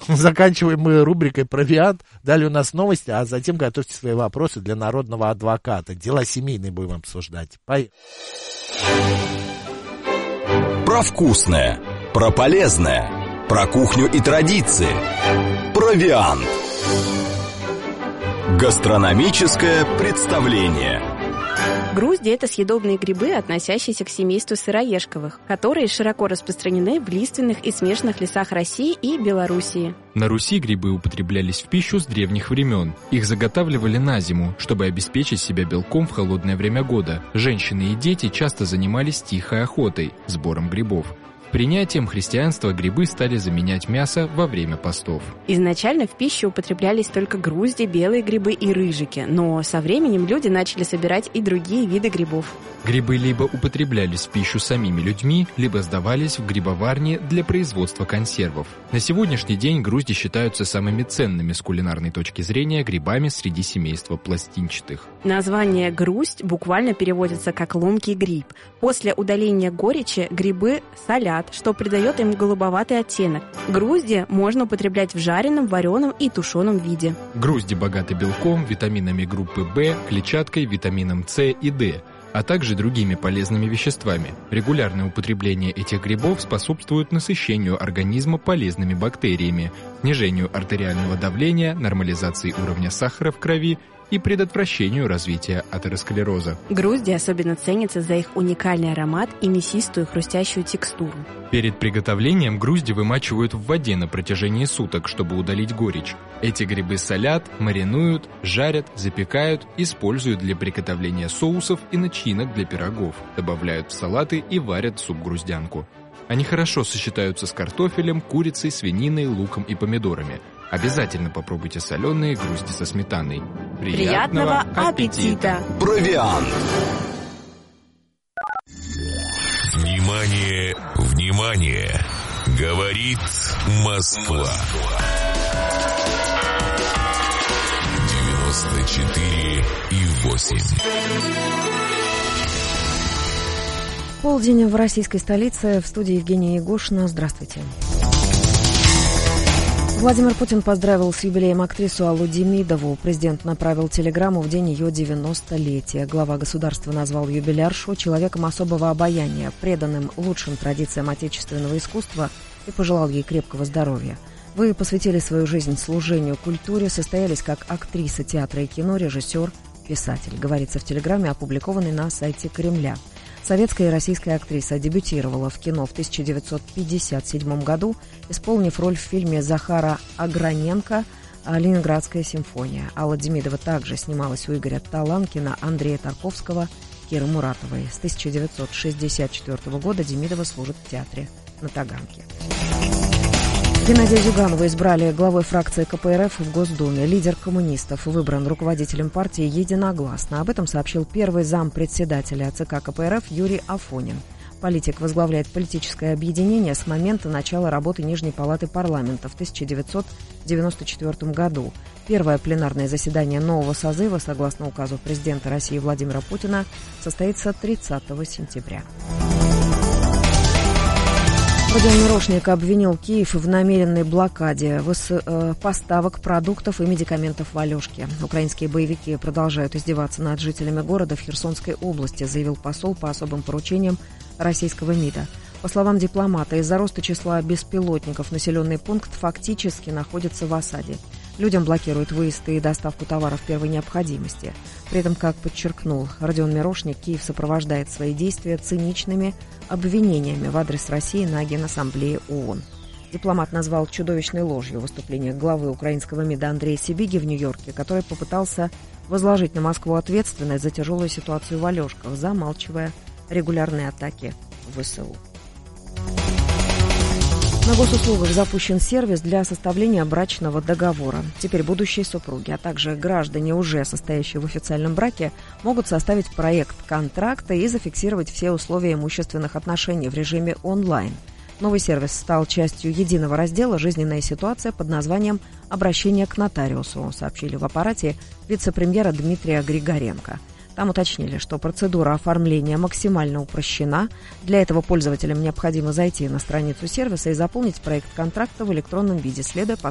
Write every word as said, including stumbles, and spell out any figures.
Заканчиваем мы рубрикой «Провиант». Далее у нас новости, а затем готовьте свои вопросы для народного адвоката. Дела семейные будем обсуждать. Поехали. Про вкусное, про полезное, про кухню и традиции. Провиант. Гастрономическое представление. Грузди – это съедобные грибы, относящиеся к семейству сыроежковых, которые широко распространены в лиственных и смешанных лесах России и Белоруссии. На Руси грибы употреблялись в пищу с древних времен. Их заготавливали на зиму, чтобы обеспечить себя белком в холодное время года. Женщины и дети часто занимались тихой охотой, сбором грибов. Принятием христианства грибы стали заменять мясо во время постов. Изначально в пищу употреблялись только грузди, белые грибы и рыжики, но со временем люди начали собирать и другие виды грибов. Грибы либо употреблялись в пищу самими людьми, либо сдавались в грибоварни для производства консервов. На сегодняшний день грузди считаются самыми ценными с кулинарной точки зрения грибами среди семейства пластинчатых. Название «груздь» буквально переводится как «ломкий гриб». После удаления горечи грибы солят, что придает им голубоватый оттенок. Грузди можно употреблять в жареном, вареном и тушеном виде. Грузди богаты белком, витаминами группы В, клетчаткой, витамином С и Д, а также другими полезными веществами. Регулярное употребление этих грибов способствует насыщению организма полезными бактериями, снижению артериального давления, нормализации уровня сахара в крови и предотвращению развития атеросклероза. Грузди особенно ценятся за их уникальный аромат и мясистую хрустящую текстуру. Перед приготовлением грузди вымачивают в воде на протяжении суток, чтобы удалить горечь. Эти грибы солят, маринуют, жарят, запекают, используют для приготовления соусов и начинок для пирогов, добавляют в салаты и варят суп-груздянку. Они хорошо сочетаются с картофелем, курицей, свининой, луком и помидорами. Обязательно попробуйте соленые грузди со сметаной. Приятного аппетита! Провиант. Внимание, внимание! Говорит Москва. девяносто четыре и восемь. Полдень в российской столице. В студии Евгения Егошина. Здравствуйте. Владимир Путин поздравил с юбилеем актрису Аллу Демидову. Президент направил телеграмму в день ее девяностолетия. Глава государства назвал юбиляршу человеком особого обаяния, преданным лучшим традициям отечественного искусства, и пожелал ей крепкого здоровья. Вы посвятили свою жизнь служению культуре, состоялись как актриса театра и кино, режиссер, писатель, говорится в телеграмме, опубликованной на сайте Кремля. Советская и российская актриса дебютировала в кино в тысяча девятьсот пятьдесят седьмом году, исполнив роль в фильме Захара Аграненко «Ленинградская симфония». Алла Демидова также снималась у Игоря Таланкина, Андрея Тарковского, Киры Муратовой. С тысяча девятьсот шестьдесят четвёртого года Демидова служит в театре на Таганке. Геннадия Зюганова избрали главой фракции ка пэ эр эф в Госдуме. Лидер коммунистов выбран руководителем партии единогласно. Об этом сообщил первый зампредседателя цэ ка ка пэ эр эф Юрий Афонин. Политик возглавляет политическое объединение с момента начала работы Нижней палаты парламента в тысяча девятьсот девяносто четвёртом году. Первое пленарное заседание нового созыва, согласно указу президента России Владимира Путина, состоится тридцатого сентября. Родион Мирошник обвинил Киев в намеренной блокаде поставок продуктов и медикаментов в Алешке. Украинские боевики продолжают издеваться над жителями города в Херсонской области, заявил посол по особым поручениям российского МИДа. По словам дипломата, из-за роста числа беспилотников населенный пункт фактически находится в осаде. Людям блокируют выезд и доставку товаров первой необходимости. При этом, как подчеркнул Родион Мирошник, Киев сопровождает свои действия циничными обвинениями в адрес России на Генассамблее ООН. Дипломат назвал чудовищной ложью выступление главы украинского МИДа Андрея Сибиги в Нью-Йорке, который попытался возложить на Москву ответственность за тяжелую ситуацию в Алешках, замалчивая регулярные атаки вэ эс у. На госуслугах запущен сервис для составления брачного договора. Теперь будущие супруги, а также граждане, уже состоящие в официальном браке, могут составить проект контракта и зафиксировать все условия имущественных отношений в режиме онлайн. Новый сервис стал частью единого раздела «Жизненная ситуация» под названием «Обращение к нотариусу», сообщили в аппарате вице-премьера Дмитрия Григоренко. Там уточнили, что процедура оформления максимально упрощена. Для этого пользователям необходимо зайти на страницу сервиса и заполнить проект контракта в электронном виде, следуя по